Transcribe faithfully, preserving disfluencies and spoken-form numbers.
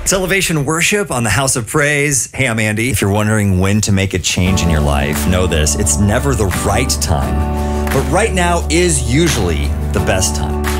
It's Elevation Worship on the House of Praise. Hey, I'm Andy. If you're wondering when to make a change in your life, know this: it's never the right time, but right now is usually the best time.